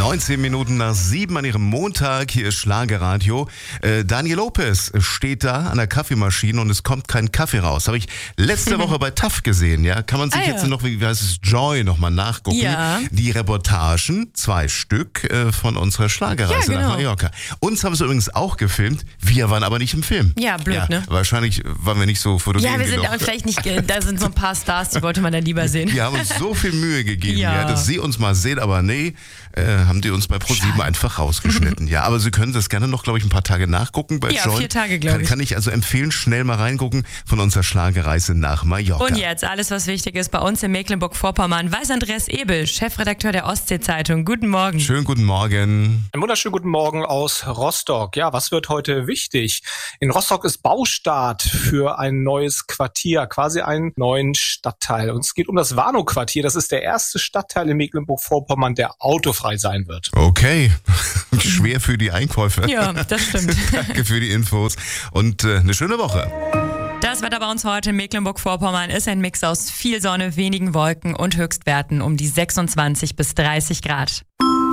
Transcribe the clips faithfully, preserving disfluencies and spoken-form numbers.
neunzehn Minuten nach sieben an ihrem Montag, hier ist Schlagerradio. Äh, Daniel Lopez steht da an der Kaffeemaschine und es kommt kein Kaffee raus. Habe ich letzte Woche bei T A F gesehen, ja. Kann man sich ah, jetzt ja. noch, wie heißt es, Joy nochmal nachgucken. Ja. Die Reportagen, zwei Stück äh, von unserer Schlagerreise ja, genau. nach Mallorca. Uns haben sie übrigens auch gefilmt, wir waren aber nicht im Film. Ja, blöd, ja, ne? Wahrscheinlich waren wir nicht so fotogen Ja, wir sind genug. auch vielleicht nicht, da sind so ein paar Stars, die wollte man dann lieber sehen. Die haben uns so viel Mühe gegeben, ja. Ja, dass sie uns mal sehen, aber nee, äh, haben die uns bei ProSieben einfach rausgeschnitten. Ja, aber Sie können das gerne noch, glaube ich, ein paar Tage nachgucken bei Ja, Joy. vier Tage, glaube ich. Kann, kann ich also empfehlen, schnell mal reingucken von unserer Schlagerreise nach Mallorca. Und jetzt alles, was wichtig ist bei uns in Mecklenburg-Vorpommern, weiß Andreas Ebel, Chefredakteur der Ostsee-Zeitung. Guten Morgen. Schönen guten Morgen. Einen wunderschönen guten Morgen aus Rostock. Ja, was wird heute wichtig? In Rostock ist Baustart für ein neues Quartier, quasi einen neuen Stadtteil. Und es geht um das Warnow-Quartier. Das ist der erste Stadtteil in Mecklenburg-Vorpommern, der autofrei sein wird. Okay, schwer für die Einkäufe. Ja, das stimmt. Danke für die Infos und äh, eine schöne Woche. Das Wetter bei uns heute in Mecklenburg-Vorpommern ist ein Mix aus viel Sonne, wenigen Wolken und Höchstwerten um die sechsundzwanzig bis dreißig Grad.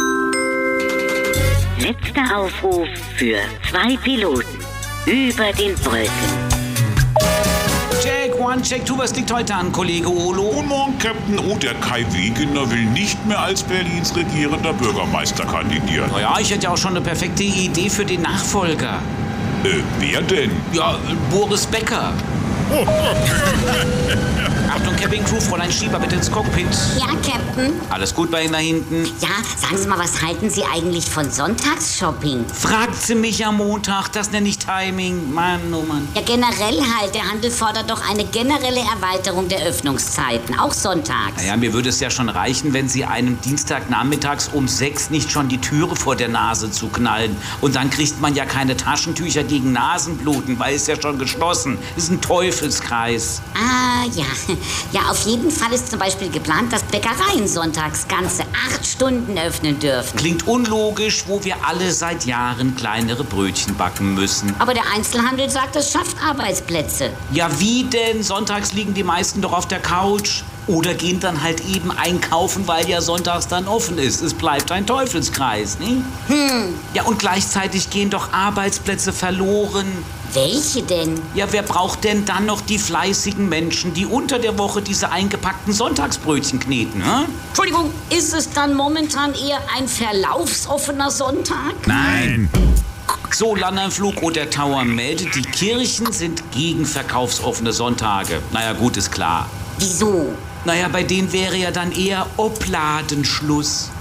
Letzter Aufruf für zwei Piloten über den Wolken. Check, one, check, two, was liegt heute an, Kollege Olo? Guten Morgen, Captain. Oh, der Kai Wegener will nicht mehr als Berlins regierender Bürgermeister kandidieren. Naja, ich hätte ja auch schon eine perfekte Idee für den Nachfolger. Äh, wer denn? Ja, Boris Becker. Oh. Achtung, Cabin Crew, Fräulein Schieber, bitte ins Cockpit. Ja, Captain. Alles gut bei Ihnen da hinten? Ja, sagen Sie mal, was halten Sie eigentlich von Sonntagsshopping? Fragt sie mich am Montag, das nenne ich Timing. Mann, oh Mann. Ja, generell halt. Der Handel fordert doch eine generelle Erweiterung der Öffnungszeiten, auch sonntags. Naja, mir würde es ja schon reichen, wenn Sie einem Dienstagnachmittags um sechs nicht schon die Türe vor der Nase zuknallen. Und dann kriegt man ja keine Taschentücher gegen Nasenbluten, weil es ja schon geschlossen. Das ist ein Teufelskreis. Ah, ja. Ja, auf jeden Fall ist zum Beispiel geplant, dass Bäckereien sonntags ganze acht Stunden öffnen dürfen. Klingt unlogisch, wo wir alle seit Jahren kleinere Brötchen backen müssen. Aber der Einzelhandel sagt, es schafft Arbeitsplätze. Ja, wie denn? Sonntags liegen die meisten doch auf der Couch. Oder gehen dann halt eben einkaufen, weil ja sonntags dann offen ist. Es bleibt ein Teufelskreis, ne? Hm. Ja, und gleichzeitig gehen doch Arbeitsplätze verloren. Welche denn? Ja, wer braucht denn dann noch die fleißigen Menschen, die unter der Woche diese eingepackten Sonntagsbrötchen kneten, hä? Entschuldigung, ist es dann momentan eher ein verlaufsoffener Sonntag? Nein. So, Landanflug und der Tower meldet, die Kirchen sind gegen verkaufsoffene Sonntage. Naja, gut, ist klar. Wieso? Naja, bei denen wäre ja dann eher Opladenschluss.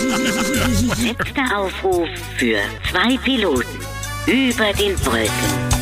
Letzter Aufruf für zwei Piloten über den Wolken.